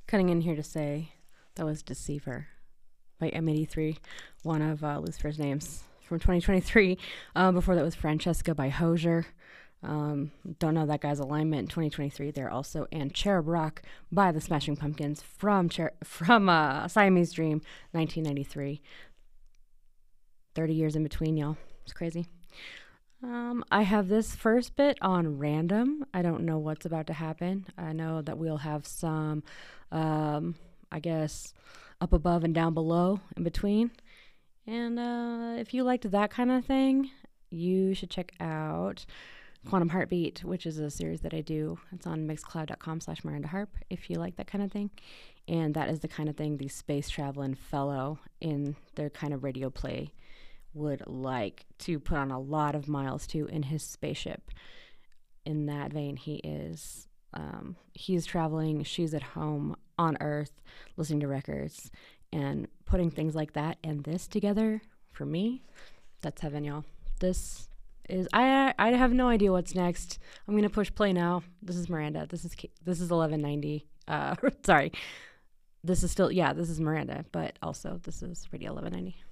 Cutting in here to say that was Deceiver by M83, one of Lucifer's names from 2023. Before that was Francesca by Hosier. Don't know that guy's alignment in 2023 there also. And Cherub Rock by the Smashing Pumpkins from Siamese Dream, 1993. 30 years in between, y'all. It's crazy. I have this first bit on random. I don't know what's about to happen. I know that we'll have some, I guess, up above and down below in between. And if you liked that kind of thing, you should check out Quantum Heartbeat, which is a series that I do. It's on mixcloud.com/Miranda Harp if you like that kind of thing. And that is the kind of thing the space traveling fellow in their kind of radio play would like to put on a lot of miles to in his spaceship. In that vein, he's traveling, she's at home on Earth, listening to records and putting things like that and this together. For me, that's heaven, y'all. This is I have no idea what's next. I'm gonna push play now. This is Miranda. This is 1190. Sorry. This is Miranda, but also this is Radio 1190.